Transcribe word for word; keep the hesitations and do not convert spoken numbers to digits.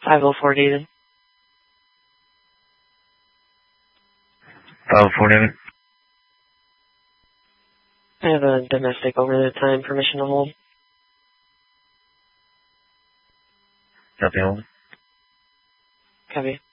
five oh four David. five oh four David. I have a domestic over the time. Permission to hold. Copy, hold. Copy.